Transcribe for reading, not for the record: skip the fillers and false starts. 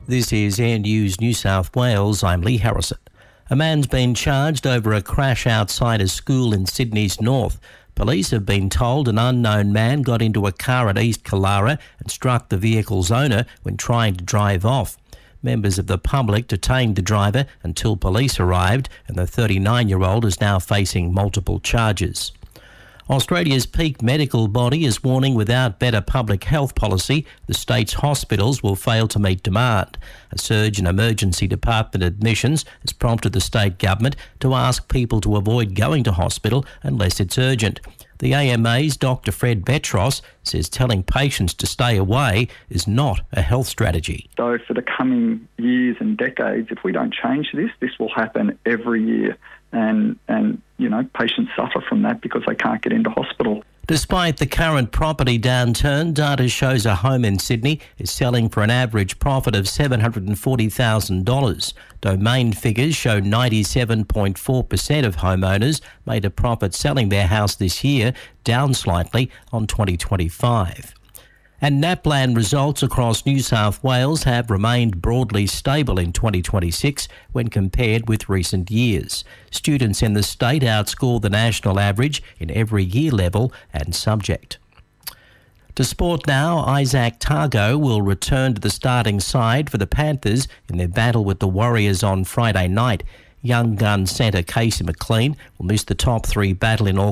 This is Air News New South Wales. I'm Lee Harrison. A man's been charged over a crash outside a school in Sydney's north. Police have been told an unknown man got into a car at East Killara and struck the vehicle's owner when trying to drive off. Members of the public detained the driver until police arrived, and the 39-year-old is now facing multiple charges. Australia's peak medical body is warning without better public health policy, the state's hospitals will fail to meet demand. A surge in emergency department admissions has prompted the state government to ask people to avoid going to hospital unless it's urgent. The AMA's Dr Fred Betros says telling patients to stay away is not a health strategy. So for the coming years and decades, if we don't change this will happen every year. And patients suffer from that because they can't get into hospital. Despite the current property downturn, data shows a home in Sydney is selling for an average profit of $740,000. Domain figures show 97.4% of homeowners made a profit selling their house this year, down slightly on 2025. And NAPLAN results across New South Wales have remained broadly stable in 2026 when compared with recent years. Students in the state outscore the national average in every year level and subject. To sport now, Isaac Targo will return to the starting side for the Panthers in their battle with the Warriors on Friday night. Young gun centre Casey McLean will miss the top three battle in